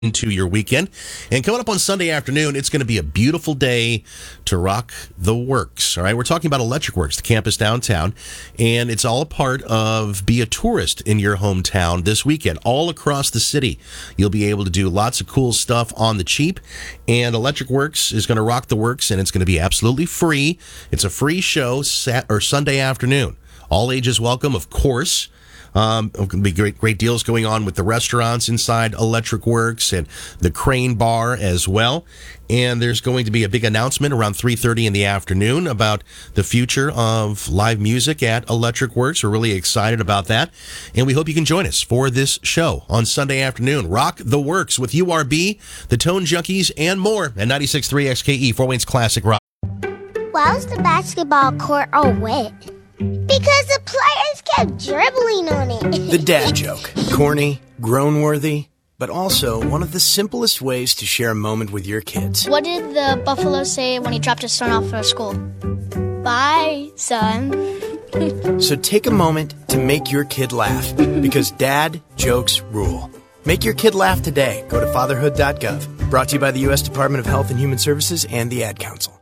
into your weekend. And coming up on Sunday afternoon, it's going to be a beautiful day to rock the works. All right, we're talking about Electric Works, the campus downtown, and it's all a part of Be a Tourist in your hometown this weekend. All across the city, you'll be able to do lots of cool stuff on the cheap, and Electric Works is going to rock the works, and it's going to be absolutely free. It's a free show Sunday afternoon. All ages welcome, of course. Going to be great deals going on with the restaurants inside Electric Works and the Crane Bar as well. And there's going to be a big announcement around 3:30 in the afternoon about the future of live music at Electric Works. We're really excited about that. And we hope you can join us for this show on Sunday afternoon. Rock the Works with URB, the Tone Junkies, and more at 96.3 XKE, Fort Wayne's Classic Rock. Why was the basketball court all wet? Because the players kept dribbling on it. The dad joke. Corny, groan-worthy, but also one of the simplest ways to share a moment with your kids. What did the buffalo say when he dropped his son off for school? Bye, son. So take a moment to make your kid laugh, because dad jokes rule. Make your kid laugh today. Go to fatherhood.gov. Brought to you by the U.S. Department of Health and Human Services and the Ad Council.